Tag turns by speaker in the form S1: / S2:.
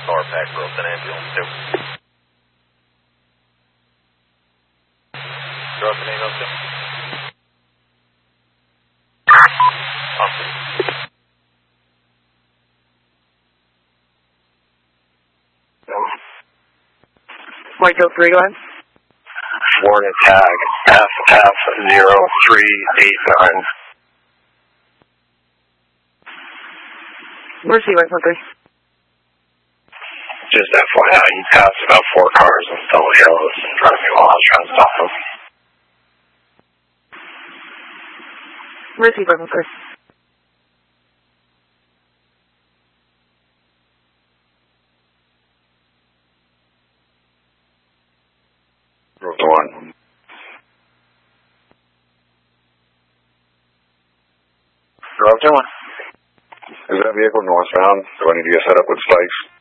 S1: car packed for an ambulance too. Drop an email too.
S2: White Hill 3, go ahead.
S3: Warning tag FF0389.
S2: Mercy, White Hill 3.
S3: Just FYI, he passed about 4 cars in Stella Hills in front of me while I was trying to stop him.
S2: Mercy, White Hill 3.
S3: Drove to 1.
S4: Drove to 1.
S3: Is that vehicle northbound? Do I need to get set up with spikes?